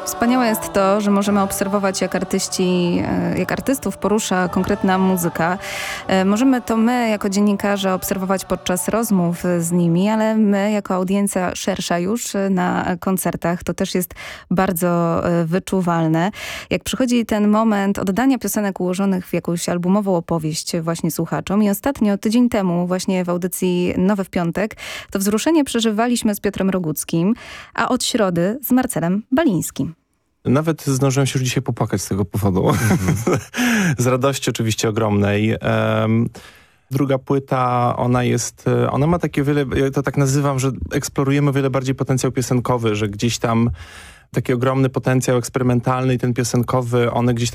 Wspaniałe jest to, że możemy obserwować, jak artystów porusza konkretna muzyka. Możemy to my, jako dziennikarze, obserwować podczas rozmów z nimi, ale my, jako audiencja szersza już na koncertach, to też jest bardzo wyczuwalne. Jak przychodzi ten moment oddania piosenek ułożonych w jakąś albumową opowieść właśnie słuchaczom i ostatnio, tydzień temu, właśnie w audycji Nowe w Piątek, to wzruszenie przeżywaliśmy z Piotrem Roguckim, a od środy z Marcelem Balińskim. Nawet zdążyłem się już dzisiaj popłakać z tego powodu. Z radości oczywiście ogromnej. Druga płyta, ona ma takie wiele, ja to tak nazywam, że eksplorujemy wiele bardziej potencjał piosenkowy, że gdzieś tam taki ogromny potencjał eksperymentalny i ten piosenkowy, one gdzieś